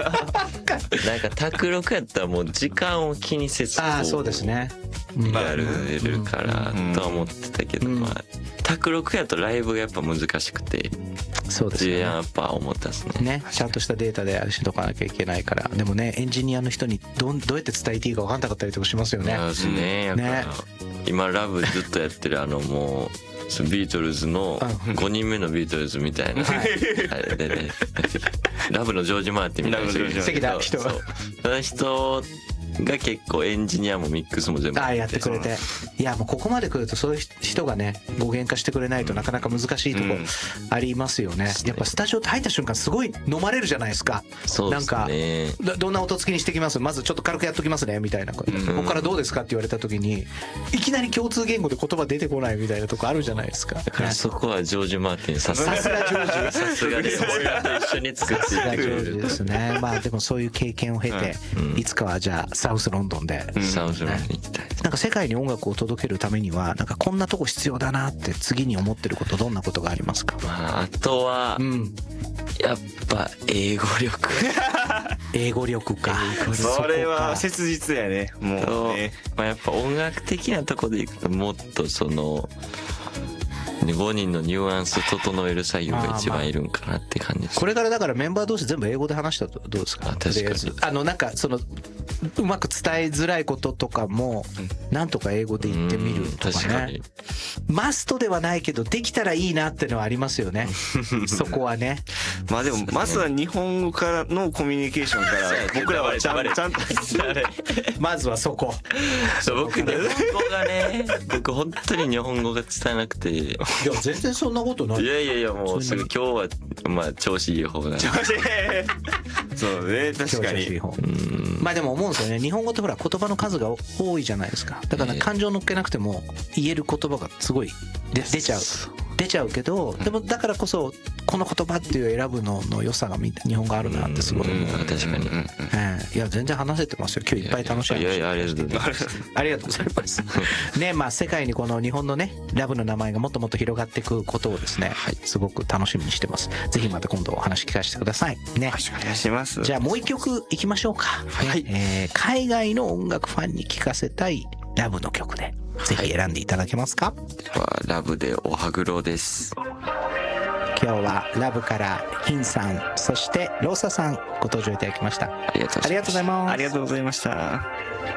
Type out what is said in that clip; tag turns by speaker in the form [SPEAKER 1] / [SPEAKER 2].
[SPEAKER 1] なんか卓録やったらもう時間を気にせず
[SPEAKER 2] そうですね、
[SPEAKER 1] やれるからとは思ってたけど、まあ卓録やとライブがやっぱ難しくて、
[SPEAKER 2] そうですね、
[SPEAKER 1] やっぱ思ったですね。
[SPEAKER 2] ちゃんとしたデータであれしとかなきゃいけないから。でもね、エンジニアの人にどうやって伝えていいか分かんなかったりとかしますよね。
[SPEAKER 1] そうですね。やから今ラブずっとやってるもうビートルズの5人目のビートルズみたいな、あれでね、ラブのジョージ・マーティンみたいな人その人が結構エンジニアもミックスも全部
[SPEAKER 2] やってくれて、いやもうここまで来るとそういう人がね語源化してくれないとなかなか難しいとこありますよね。やっぱスタジオって入った瞬間すごい飲まれるじゃないですか。
[SPEAKER 1] そうですね。
[SPEAKER 2] なんかどんな音付きにしてきます、まずちょっと軽くやっときますねみたいな、ここからどうですかって言われた時にいきなり共通言語で言葉出てこないみたいなとこあるじゃないですか。
[SPEAKER 1] だからそこはジョージ・マーティンさすが
[SPEAKER 2] ジョージ、
[SPEAKER 1] さすがです。一緒に作っていただける
[SPEAKER 2] ですね。まあでもそういう経験を経て、いつかはじゃあサウスロンドンで
[SPEAKER 1] サウスロンドンに行きたい。
[SPEAKER 2] なんか世界に音楽を届けるためにはなんかこんなとこ必要だなって次に思ってること、どんなことがありますか？
[SPEAKER 1] あとはやっぱ英語力
[SPEAKER 2] 英語力か。
[SPEAKER 3] それは切実やね。もうね、
[SPEAKER 1] やっぱ音楽的なとこでいくともっとその5人のニュアンス整える作業が一番いるんかなって感じです。
[SPEAKER 2] これからだからメンバー同士全部英語で話したらどうですか？
[SPEAKER 1] 確かに
[SPEAKER 2] なんかそのうまく伝えづらいこととかもなんとか英語で言ってみるとかね。マストではないけどできたらいいなってのはありますよね。そこはね。
[SPEAKER 3] まあでもまずは日本語からのコミュニケーションから僕らはちゃんと
[SPEAKER 2] まずはそこ。
[SPEAKER 1] 僕日本語がね、僕本当に日本語が伝えなくて。い
[SPEAKER 2] や全然そんなことない。
[SPEAKER 1] いやもうすぐ今日はまあ調子いい方が。
[SPEAKER 3] そうね、確かに。
[SPEAKER 2] まあでも思うんですよね。日本語ってほら言葉の数が多いじゃないですか。だから感情乗っけなくても言える言葉がすごい出ちゃうけど、でもだからこそこの言葉っていう選ぶのの良さが日本語あるなってすごい思う。
[SPEAKER 1] 確かに。
[SPEAKER 2] いや全然話せてますよ。今日いっぱい楽しい話。
[SPEAKER 1] いやありがとうございます。
[SPEAKER 2] ありがとうございます。ね、まあ世界にこの日本のねラブの名前がもっともっと広がっていくことをですね、すごく楽しみにしてます。ぜひまた今度お話聞かせてくださいね。
[SPEAKER 3] お願いします。
[SPEAKER 2] じゃあもう一曲いきましょうか。海外の音楽ファンに聴かせたいラブの曲でぜひ選んでいただけますか？
[SPEAKER 1] ラブでおはぐろです。
[SPEAKER 2] 今日はラブからヒンさん、そしてローサさんご登場いただきました。
[SPEAKER 1] ありがとうございます。
[SPEAKER 2] ありがとうございます。
[SPEAKER 3] ありがとうございました。